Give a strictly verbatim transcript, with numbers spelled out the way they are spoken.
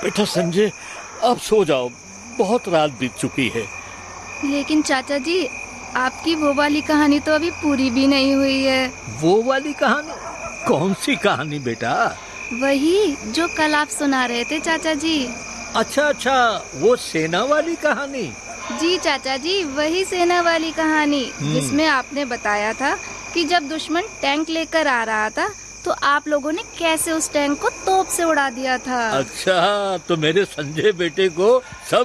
बेटा संजय, अब सो जाओ, बहुत रात बीत चुकी है। लेकिन चाचा जी, आपकी वो वाली कहानी तो अभी पूरी भी नहीं हुई है। वो वाली कहानी? कौन सी कहानी बेटा? वही जो कल आप सुना रहे थे चाचा जी। अच्छा अच्छा, वो सेना वाली कहानी। जी चाचा जी, वही सेना वाली कहानी जिसमें आपने बताया था कि जब दुश्मन टैंक लेकर आ रहा था तो आप लोगों ने कैसे उस टैंक को तोप से उड़ा दिया था। अच्छा, तो मेरे संजय बेटे को सब